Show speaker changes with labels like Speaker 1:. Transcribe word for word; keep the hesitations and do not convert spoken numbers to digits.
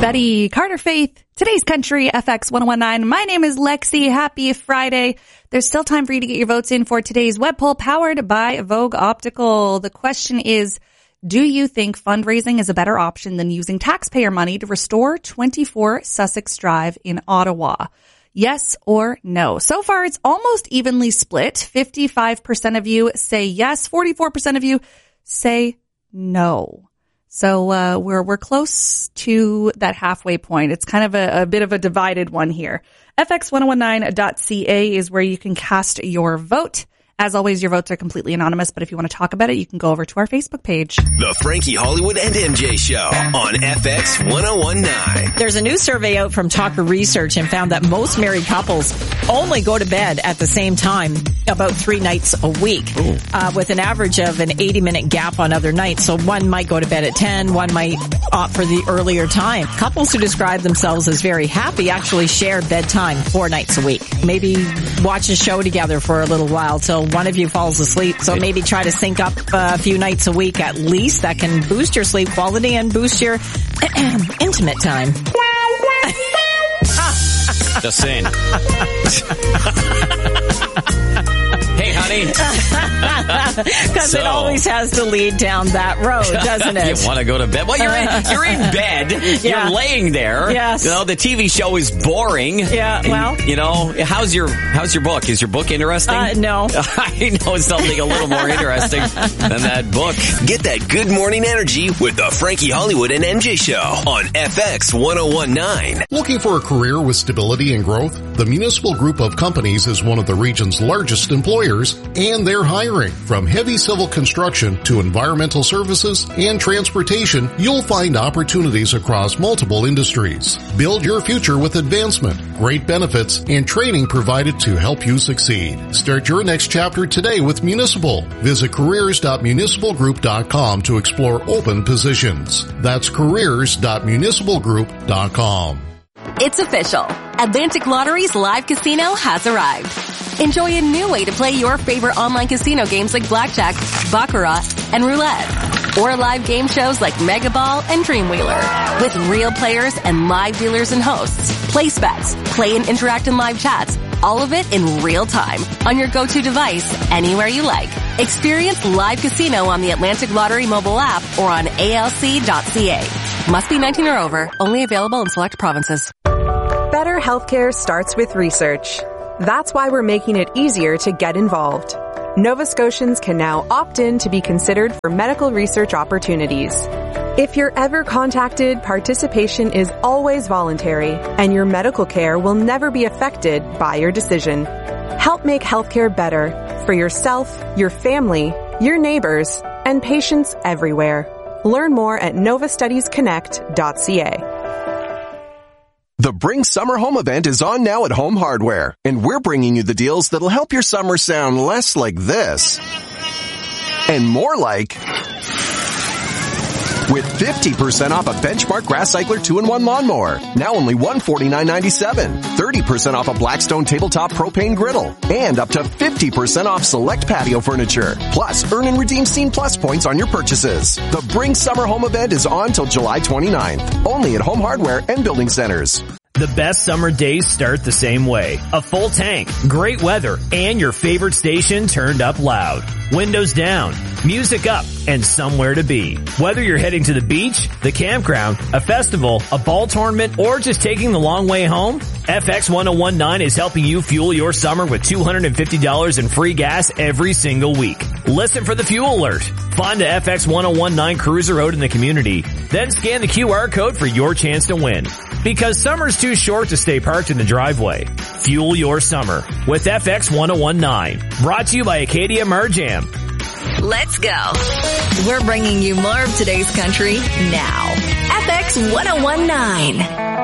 Speaker 1: Betty Carter Faith, today's country, F X one oh one nine. My name is Lexi. Happy Friday. There's still time for you to get your votes in for today's web poll powered by Vogue Optical. The question is, do you think fundraising is a better option than using taxpayer money to restore twenty-four Sussex Drive in Ottawa? Yes or no? So far, it's almost evenly split. fifty-five percent of you say yes. forty-four percent of you say no. So uh, we're we're close to that halfway point. It's kind of a, a bit of a divided one here. F X ten nineteen dot C A is where you can cast your vote. As always, your votes are completely anonymous, but if you want to talk about it, you can go over to our Facebook page.
Speaker 2: The Frankie Hollywood and M J Show on F X ten nineteen.
Speaker 3: There's a new survey out from Talker Research and found that most married couples only go to bed at the same time about three nights a week, uh, with an average of an eighty minute gap on other nights. So one might go to bed at ten, one might opt for the earlier time. Couples who describe themselves as very happy actually share bedtime four nights a week. Maybe watch a show together for a little while till one of you falls asleep. So maybe try to sync up a few nights a week at least. That can boost your sleep quality and boost your intimate time.
Speaker 4: Just saying. Hey, honey.
Speaker 3: Because
Speaker 4: So-
Speaker 3: it always has to lead down that road, doesn't it?
Speaker 4: You want to go to bed? Well, you're in, you're in bed.
Speaker 3: Yeah.
Speaker 4: You're laying there.
Speaker 3: Yes.
Speaker 4: You know, the T V show is boring.
Speaker 3: Yeah,
Speaker 4: And,
Speaker 3: well.
Speaker 4: you know, how's your how's your book? Is your book interesting?
Speaker 3: Uh, no.
Speaker 4: I know something a little more interesting than that book.
Speaker 2: Get that good morning energy with the Frankie Hollywood and M J Show on F X ten nineteen.
Speaker 5: Looking for a career with stability and growth? The Municipal Group of Companies is one of the region's largest employers, and they're hiring. From heavy civil construction to environmental services and transportation, you'll find opportunities across multiple industries. Build your future with advancement, great benefits, and training provided to help you succeed. Start your next chapter today with Municipal. Visit careers dot municipal group dot com to explore open positions. That's careers dot municipal group dot com.
Speaker 6: It's official. Atlantic Lottery's live casino has arrived. Enjoy a new way to play your favorite online casino games like Blackjack, Baccarat, and Roulette. Or live game shows like Mega Ball and Dreamwheeler. With real players and live dealers and hosts. Place bets, play and interact in live chats. All of it in real time on your go-to device anywhere you like. Experience live casino on the Atlantic Lottery mobile app or on A L C dot C A. Must be nineteen or over. Only available in select provinces.
Speaker 7: Better healthcare starts with research. That's why we're making it easier to get involved. Nova Scotians can now opt in to be considered for medical research opportunities. If you're ever contacted, participation is always voluntary, and your medical care will never be affected by your decision. Help make healthcare better for yourself, your family, your neighbors, and patients everywhere. Learn more at nova studies connect dot c a.
Speaker 8: The Bring Summer Home event is on now at Home Hardware, and we're bringing you the deals that'll help your summer sound less like this and more like with fifty percent off a Benchmark Grass Cycler two in one lawnmower, now only one hundred forty-nine ninety-seven, thirty percent off a Blackstone tabletop propane griddle, and up to fifty percent off select patio furniture. Plus, earn and redeem Scene Plus points on your purchases. The Bring Summer Home event is on till July twenty-ninth, only at Home Hardware and Building Centers.
Speaker 9: The best summer days start the same way. A full tank, great weather, and your favorite station turned up loud. Windows down, music up, and somewhere to be. Whether you're heading to the beach, the campground, a festival, a ball tournament, or just taking the long way home, F X ten nineteen is helping you fuel your summer with two hundred fifty dollars in free gas every single week. Listen for the fuel alert. Find the F X ten nineteen cruiser out in the community. Then scan the Q R code for your chance to win. Because summer's too short to stay parked in the driveway. Fuel your summer with F X ten nineteen. Brought to you by Acadia Marjam.
Speaker 6: Let's go. We're bringing you more of today's country now. F X ten nineteen.